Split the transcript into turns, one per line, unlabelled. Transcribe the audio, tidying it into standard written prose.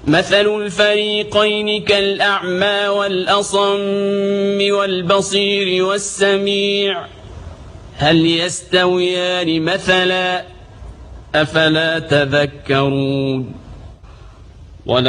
مثل الفريقين كالأعمى والأصم والبصير والسميع هل يستويان مثلا أفلا تذكرون